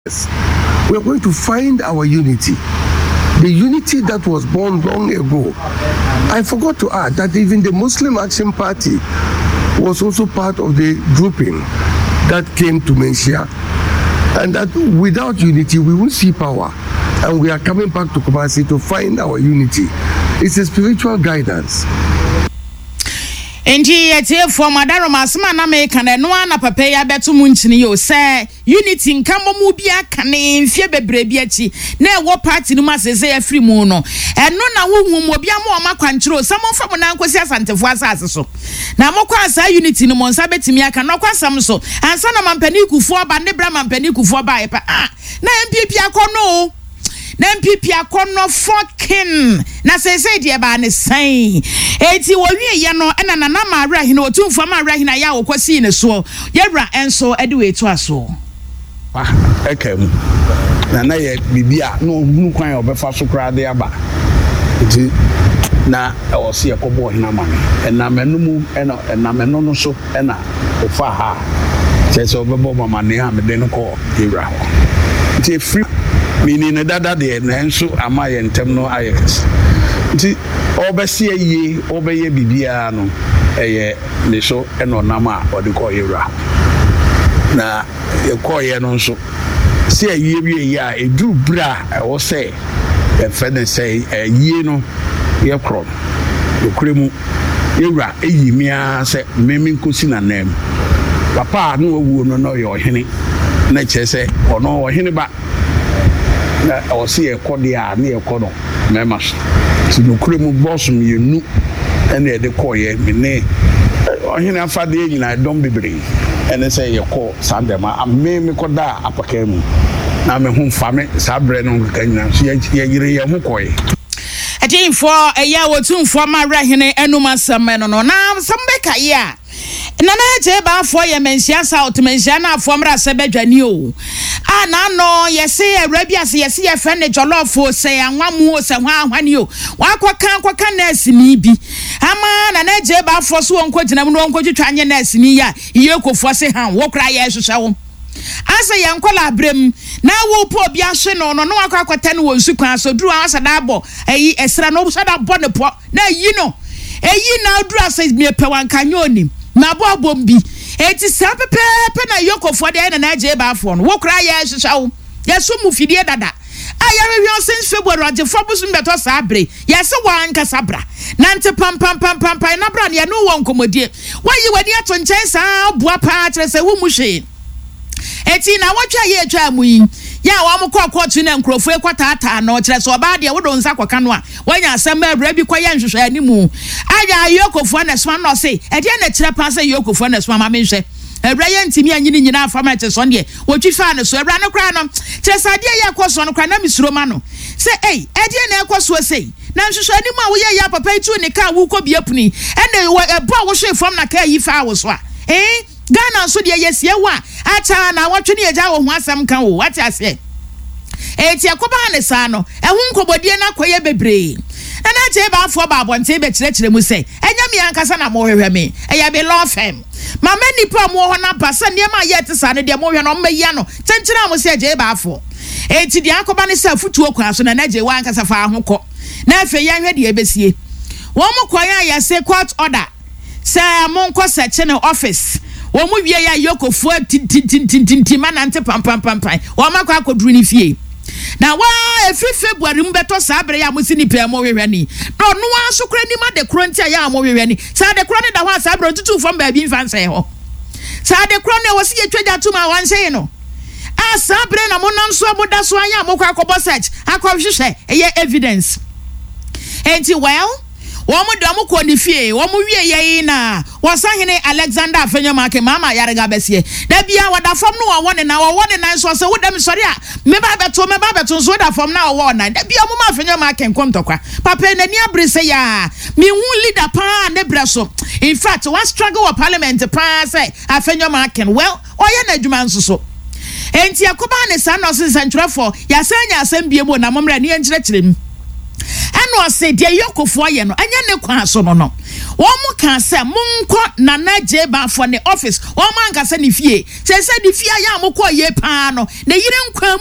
We are going to find our unity. The unity that was born long ago. I forgot to add that even the Muslim Action Party was also part of the grouping that came to Menchia. And that without unity, we won't see power. And we are coming back to Kumasi to find our unity. It's a spiritual guidance. Enji yete for madaro masma na me kan no na papa ya beto mu nchini yo say unity nkamo mu bia kan mfie bebre bia chi na ewo party no masese ya free mu no eno na wohum obi ama o makwanchiro samon fam na nkosi asantefo asase so na mokwa asa unity no monsa betimi aka no kwasam so ansa na mampani kufu oba ne bra mampani kufu oba epa na MPP akono na MPP akono fucking na sese die ba ne san eti wo wie ye no na na ma awra hina otumfo ma awra hina ya wokwasi ne so yewra enso ade we to aso ekem na ye bibia no hunu kwan obefa so kra de aba eti na o se yakobo hina ma na menumu na menu no so na ofa ha sese obebo mama ne ha me de no ko yewra ho eti free meaning that de na enso ama ye ntem no ayekes nti obesi ye obeye bibia no eye ne so eno nama odiko yewra na ekoye no nso se aye wie ya edu bra wo se efene se aye no ye kro okremu yewra eyimia se memi nkosi na nam papa no wuo no ye ohene na chese ono ohene ba na o se ekode a na ekono memas ti no kremu boss mi enu ene de koye me ne ohene afade nyina dom bebre ene se ye ko sandema ameme koda apakemu na me hu fame sabre no kanyina so ye yire ye hu koye ati for eya wotumfo ma rahene enuma sameno no na sambeka ya nana je ba for ye mensia south mensia na for mra sebedwani o na no yesi arabias yesi ye fene jolofo se anwamu o se hwa ahwani o wakwakan nurse ni bi ama nana je ba for so onko ginam no onko twitwa nye nurse ni ya iye kofo se han wo kra ye hwehwe wo asa ye nkola abrem na wo po obi ahwe no no wakwakwata no wonsu kwan so duru asada abo eyi esra no sada bo ne po na eyi no eyi na duru asa me pe wankanyo onim na bo bombi eti sapepe na yokofo de na je ba afo no wo kra ye hwehwe wo yeso mu fidie dada aya we since February age fobusum beto sabre yese wanka sabra nante pam na bra ne no won komodie wayi wani ato nchen sa bua pa kire se wo mu hwe eti na wotwa ye atwa mu yi ya wa mo kokotu na nkrofo ekwatata na o kire so ba de wo do nsa kwaka no a wanya asem abra bi kwaye nhwehwe animu aya yokofo na sma no se e de na kire pa se yokofo na sma ma menhwe abra ye ntimi anyini nyina afama che so ne wotwi fa ne so abra no kra no kire sade ye koso no kra na misuro ma no se e de na ekoso se na nhwehwe animu a wo ye ya papa itu ne ka wo ko biapuni ene bo wo hwe fam na ka yi fa wo so a Ghana so de yesie wa acha na watwe ne eja wo ho asem kan wo wati ase eti akoba ne sa no ehun kobodie na koye bebre na je ba afo ba abonte be kire mu se enya me ankasa na mo hwehwe me eya be law firm mama nipa mo ho na pasa ne ma ye te sa ne de mo hwe no mmeya no kyenkyere mo se je ba afo eti de akoba ne sa futuo kwa so na je wa ankasa fa ho ko na afa ya hwe de ebesie wo mo koya ya se court order se mo nko search ne office wo mu wie ya yokofo tintintintintima na nte pam wo makwa akoduru ni fie na wa every February mbeto sabre ya musini pe mo hwehwe ni no no asokra ni ma de kronti ya mo hwehwe ni sa de kro ni da ho sabre tutu fam ba bi mfanse ho sa de kro ni wo se yetwaja tuma wanse no a sabre na mo nam so aboda so anya mo kwa akobo search akwahwehwe eye evidence enti well womu domu ko ni fie womu wie ye na wasahene Alexander Afenyomake mama yarega besie da bia wada fam no wone na so se wodam sori a me ba beto so da fam na wo na da bia mu ma Afenyomake nkomtokwa papa nani abre se ya me hu leader pa ne breso in fact one struggle of parliament pa say Afenyomake well oye na adwuma nsoso enti akoba ne sa no se sentro for ya sanya asem biemo na momra ne enkyerechirem ɛno ɔse de yokofo ye no anya ne kwa so no no wo mu ka se monko nana jeba for ne office wo man ka se ne fie se de fie ya mokɔ ye pa no ne yire nkwa